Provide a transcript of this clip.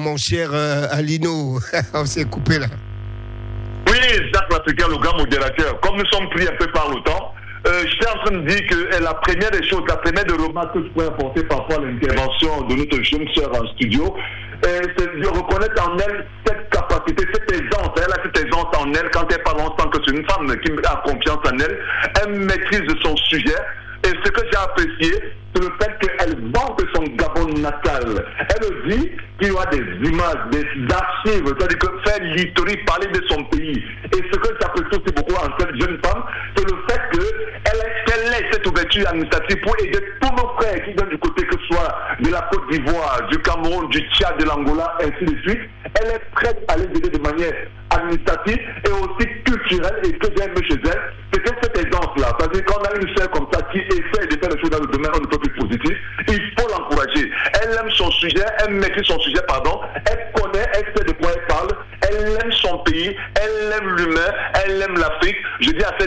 mon cher Alino. On s'est coupé là. Oui, Jacques L'Africain, le grand modérateur. Comme nous sommes pris un peu par le temps, j'étais en train de dire que la première des choses, la première des remarques que je pourrais apporter par rapport à l'intervention de notre jeune sœur en studio, c'est de reconnaître en elle cette capacité, cette aisance. Elle a cette aisance en elle quand elle parle, on sent que c'est une femme qui a confiance en elle. Elle maîtrise son sujet. Et ce que j'ai apprécié, c'est le fait qu'elle vante son Gabon natal. Elle dit qu'il y a des images, des archives, c'est-à-dire que faire l'historique, parler de son pays. Et ce que j'apprécie aussi beaucoup en cette jeune femme, c'est le fait qu'elle ait cette ouverture administrative pour aider tous nos frères qui viennent du côté que ce soit de la Côte d'Ivoire, du Cameroun, du Tchad, de l'Angola, ainsi de suite. Elle est prête à les aider de manière administrative et aussi culturelle. Et ce que j'aime chez elle, c'est que cette aisance-là, c'est-à-dire qu'on a une sœur comme ça qui essaie de faire les choses dans le domaine un peu plus positif, il faut l'encourager. Elle aime son sujet, elle maîtrise son sujet, elle connaît, elle sait de quoi elle parle, elle aime son pays, elle aime l'humain, elle aime l'Afrique. Je dis à cette